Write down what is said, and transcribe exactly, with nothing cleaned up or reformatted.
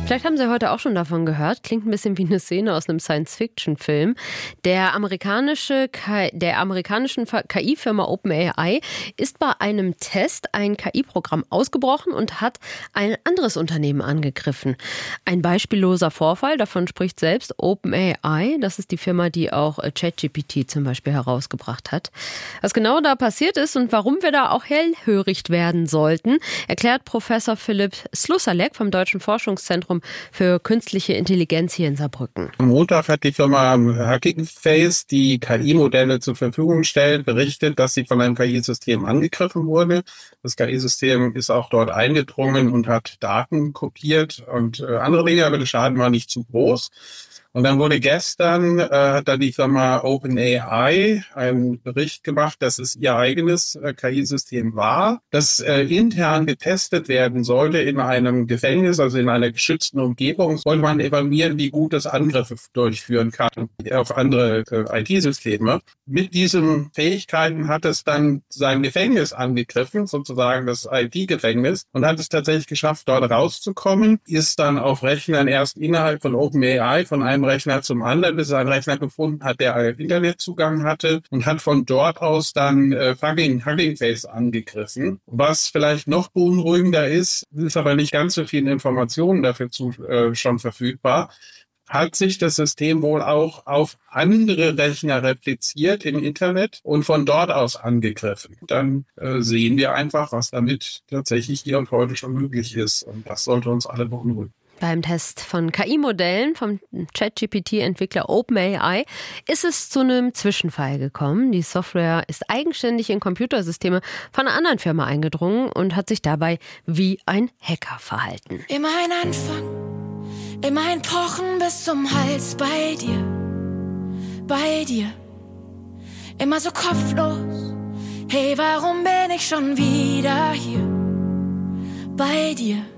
Vielleicht haben Sie heute auch schon davon gehört. Klingt ein bisschen wie eine Szene aus einem Science-Fiction-Film. Der amerikanische K- der amerikanischen K I-Firma OpenAI ist bei einem Test ein K I-Programm ausgebrochen und hat ein anderes Unternehmen angegriffen. Ein beispielloser Vorfall, davon spricht selbst OpenAI. Das ist die Firma, die auch ChatGPT zum Beispiel herausgebracht hat. Was genau da passiert ist und warum wir da auch hellhörig werden sollten, erklärt Professor Philipp Slusarek vom Deutschen Forschungszentrum für künstliche Intelligenz hier in Saarbrücken. Am Montag hat die Firma Hugging Face, die K I-Modelle zur Verfügung stellt, berichtet, dass sie von einem K I-System angegriffen wurde. Das K I-System ist auch dort eingedrungen und hat Daten kopiert und äh, andere Dinge, aber der Schaden war nicht zu groß. Und dann wurde gestern, äh, hat dann die Firma OpenAI einen Bericht gemacht, dass es ihr eigenes äh, K I-System war, das äh, intern getestet werden sollte in einem Gefängnis, also in einer geschützten Umgebung. Wollte man evaluieren, wie gut das Angriffe durchführen kann auf andere äh, I T-Systeme. Mit diesen Fähigkeiten hat es dann sein Gefängnis angegriffen, sozusagen das I T-Gefängnis, und hat es tatsächlich geschafft, dort rauszukommen, ist dann auf Rechnern erst innerhalb von OpenAI von einem Rechner zum anderen, bis er einen Rechner gefunden hat, der einen Internetzugang hatte, und hat von dort aus dann äh, Hugging, Hugging Face angegriffen. Was vielleicht noch beunruhigender ist, ist aber nicht ganz so viele Informationen dafür zu, äh, schon verfügbar, hat sich das System wohl auch auf andere Rechner repliziert im Internet und von dort aus angegriffen. Dann äh, sehen wir einfach, was damit tatsächlich hier und heute schon möglich ist. Und das sollte uns alle beunruhigen. Beim Test von K I-Modellen vom ChatGPT-Entwickler OpenAI ist es zu einem Zwischenfall gekommen. Die Software ist eigenständig in Computersysteme von einer anderen Firma eingedrungen und hat sich dabei wie ein Hacker verhalten. Immer ein Anfang, immer ein Pochen bis zum Hals bei dir, bei dir. Immer so kopflos, hey, warum bin ich schon wieder hier bei dir?